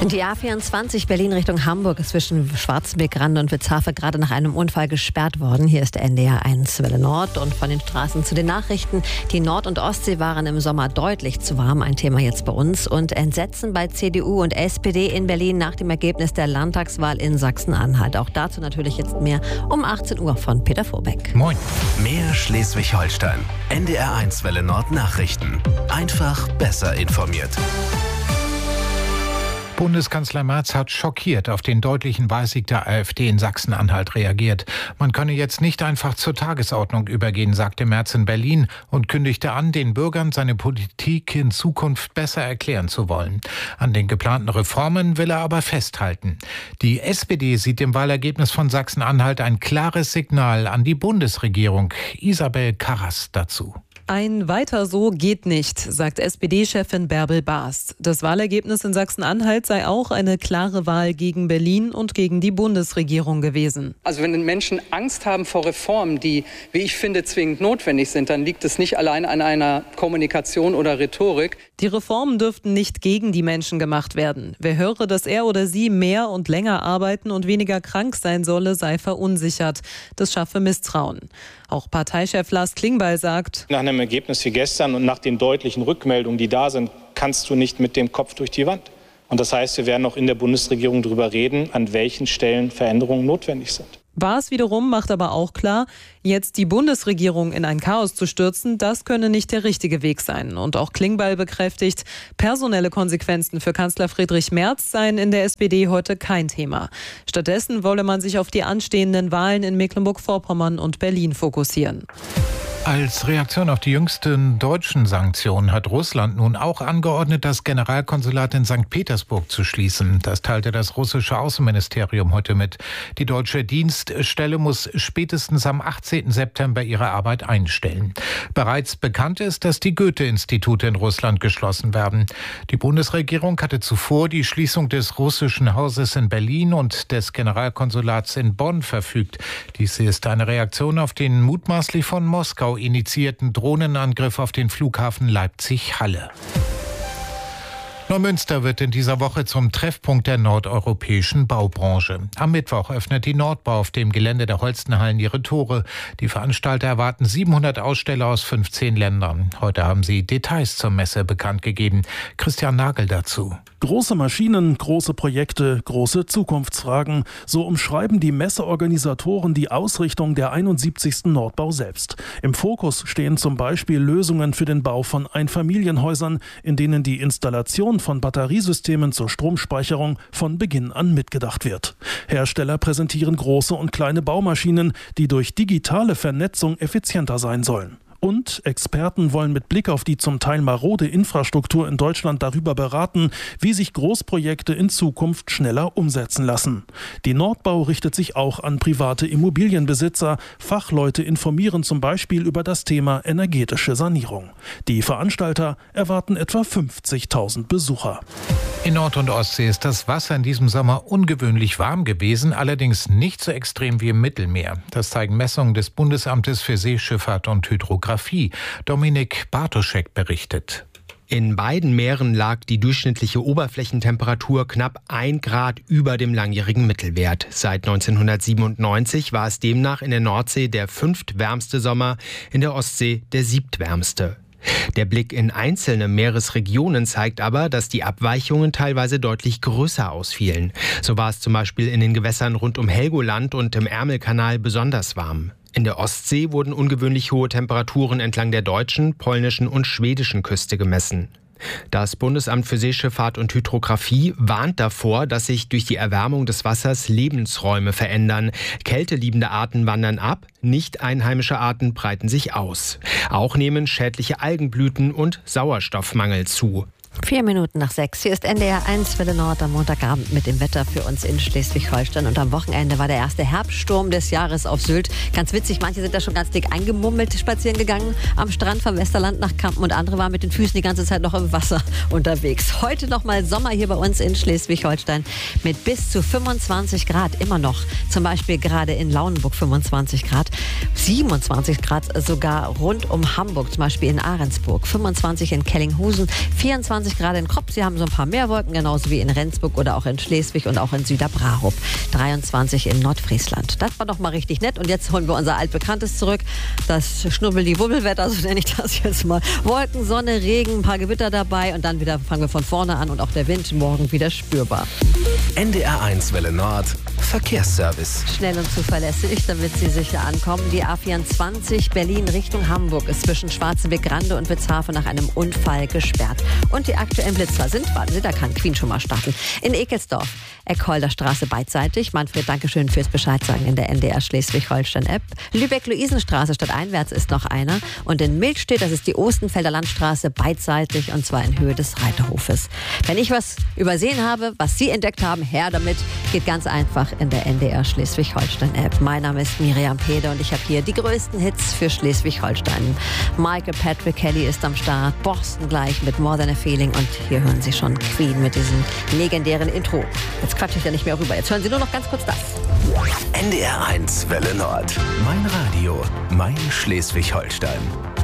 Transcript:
Die A24 Berlin Richtung Hamburg ist zwischen Schwarzenbeck-Rande und Witzhafe gerade nach einem Unfall gesperrt worden. Hier ist der NDR 1 Welle Nord und von den Straßen zu den Nachrichten. Die Nord- und Ostsee waren im Sommer deutlich zu warm, ein Thema jetzt bei uns. Und Entsetzen bei CDU und SPD in Berlin nach dem Ergebnis der Landtagswahl in Sachsen-Anhalt. Auch dazu natürlich jetzt mehr um 18 Uhr von Peter Vorbeck. Moin. Mehr Schleswig-Holstein. NDR 1 Welle Nord Nachrichten. Einfach besser informiert. Bundeskanzler Merz hat schockiert auf den deutlichen Wahlsieg der AfD in Sachsen-Anhalt reagiert. Man könne jetzt nicht einfach zur Tagesordnung übergehen, sagte Merz in Berlin und kündigte an, den Bürgern seine Politik in Zukunft besser erklären zu wollen. An den geplanten Reformen will er aber festhalten. Die SPD sieht im Wahlergebnis von Sachsen-Anhalt ein klares Signal an die Bundesregierung. Isabel Karras dazu. Ein Weiter so geht nicht, sagt SPD-Chefin Bärbel Baas. Das Wahlergebnis in Sachsen-Anhalt sei auch eine klare Wahl gegen Berlin und gegen die Bundesregierung gewesen. Also wenn Menschen Angst haben vor Reformen, die, wie ich finde, zwingend notwendig sind, dann liegt es nicht allein an einer Kommunikation oder Rhetorik. Die Reformen dürften nicht gegen die Menschen gemacht werden. Wer höre, dass er oder sie mehr und länger arbeiten und weniger krank sein solle, sei verunsichert. Das schaffe Misstrauen. Auch Parteichef Lars Klingbeil sagt: Nach einem Ergebnis wie gestern und nach den deutlichen Rückmeldungen, die da sind, kannst du nicht mit dem Kopf durch die Wand. Und das heißt, wir werden auch in der Bundesregierung darüber reden, an welchen Stellen Veränderungen notwendig sind. Baas wiederum macht aber auch klar, jetzt die Bundesregierung in ein Chaos zu stürzen, das könne nicht der richtige Weg sein. Und auch Klingbeil bekräftigt, personelle Konsequenzen für Kanzler Friedrich Merz seien in der SPD heute kein Thema. Stattdessen wolle man sich auf die anstehenden Wahlen in Mecklenburg-Vorpommern und Berlin fokussieren. Als Reaktion auf die jüngsten deutschen Sanktionen hat Russland nun auch angeordnet, das Generalkonsulat in St. Petersburg zu schließen. Das teilte das russische Außenministerium heute mit. Die deutsche Dienststelle muss spätestens am 18. September ihre Arbeit einstellen. Bereits bekannt ist, dass die Goethe-Institute in Russland geschlossen werden. Die Bundesregierung hatte zuvor die Schließung des russischen Hauses in Berlin und des Generalkonsulats in Bonn verfügt. Dies ist eine Reaktion auf den mutmaßlich von Moskau initiierten Drohnenangriff auf den Flughafen Leipzig-Halle. Neumünster wird in dieser Woche zum Treffpunkt der nordeuropäischen Baubranche. Am Mittwoch öffnet die Nordbau auf dem Gelände der Holstenhallen ihre Tore. Die Veranstalter erwarten 700 Aussteller aus 15 Ländern. Heute haben sie Details zur Messe bekannt gegeben. Christian Nagel dazu. Große Maschinen, große Projekte, große Zukunftsfragen. So umschreiben die Messeorganisatoren die Ausrichtung der 71. Nordbau selbst. Im Fokus stehen zum Beispiel Lösungen für den Bau von Einfamilienhäusern, in denen die Installation von Batteriesystemen zur Stromspeicherung von Beginn an mitgedacht wird. Hersteller präsentieren große und kleine Baumaschinen, die durch digitale Vernetzung effizienter sein sollen. Und Experten wollen mit Blick auf die zum Teil marode Infrastruktur in Deutschland darüber beraten, wie sich Großprojekte in Zukunft schneller umsetzen lassen. Die Nordbau richtet sich auch an private Immobilienbesitzer. Fachleute informieren zum Beispiel über das Thema energetische Sanierung. Die Veranstalter erwarten etwa 50.000 Besucher. In Nord- und Ostsee ist das Wasser in diesem Sommer ungewöhnlich warm gewesen, allerdings nicht so extrem wie im Mittelmeer. Das zeigen Messungen des Bundesamtes für Seeschifffahrt und Hydrographie. Dominik Bartoschek berichtet. In beiden Meeren lag die durchschnittliche Oberflächentemperatur knapp 1 Grad über dem langjährigen Mittelwert. Seit 1997 war es demnach in der Nordsee der 5. wärmste Sommer, in der Ostsee der 7. wärmste. Der Blick in einzelne Meeresregionen zeigt aber, dass die Abweichungen teilweise deutlich größer ausfielen. So war es zum Beispiel in den Gewässern rund um Helgoland und im Ärmelkanal besonders warm. In der Ostsee wurden ungewöhnlich hohe Temperaturen entlang der deutschen, polnischen und schwedischen Küste gemessen. Das Bundesamt für Seeschifffahrt und Hydrographie warnt davor, dass sich durch die Erwärmung des Wassers Lebensräume verändern. Kälteliebende Arten wandern ab, nicht einheimische Arten breiten sich aus. Auch nehmen schädliche Algenblüten und Sauerstoffmangel zu. 6:04. Hier ist NDR 1 Welle Nord am Montagabend mit dem Wetter für uns in Schleswig-Holstein. Und am Wochenende war der erste Herbststurm des Jahres auf Sylt. Ganz witzig, manche sind da schon ganz dick eingemummelt spazieren gegangen am Strand vom Westerland nach Kampen und andere waren mit den Füßen die ganze Zeit noch im Wasser unterwegs. Heute nochmal Sommer hier bei uns in Schleswig-Holstein mit bis zu 25 Grad immer noch. Zum Beispiel gerade in Lauenburg 25 Grad, 27 Grad sogar rund um Hamburg, zum Beispiel in Ahrensburg, 25 in Kellinghusen, 24 22 Grad in Kropp. Sie haben so ein paar mehr Wolken, genauso wie in Rendsburg oder auch in Schleswig und auch in Süderbrarup. 23 in Nordfriesland. Das war doch mal richtig nett. Und jetzt holen wir unser altbekanntes zurück. Das Schnubbeli-Wubbelwetter, so nenne ich das jetzt mal. Wolken, Sonne, Regen, ein paar Gewitter dabei. Und dann wieder fangen wir von vorne an und auch der Wind morgen wieder spürbar. NDR1 Welle Nord. Verkehrsservice. Schnell und zuverlässig, damit Sie sicher ankommen. Die A24 Berlin Richtung Hamburg ist zwischen Schwarzenberg-Grande und Witzhafen nach einem Unfall gesperrt. Und die aktuellen Blitzer sind, warten Sie, da kann Queen schon mal starten. In Ekelsdorf, Eckholder Straße beidseitig. Manfred, Dankeschön fürs Bescheid sagen in der NDR Schleswig-Holstein-App. Lübeck-Luisenstraße stadteinwärts ist noch einer. Und in Milchstedt, das ist die Ostenfelder Landstraße, beidseitig und zwar in Höhe des Reiterhofes. Wenn ich was übersehen habe, was Sie entdeckt haben, her damit, geht ganz einfach in der NDR Schleswig-Holstein-App. Mein Name ist Miriam Pede und ich habe hier die größten Hits für Schleswig-Holstein. Michael Patrick Kelly ist am Start, Boston gleich mit More Than a Feeling und hier hören Sie schon Queen mit diesem legendären Intro. Jetzt quatsche ich ja nicht mehr rüber, jetzt hören Sie nur noch ganz kurz das. NDR1 Welle Nord. Mein Radio, mein Schleswig-Holstein.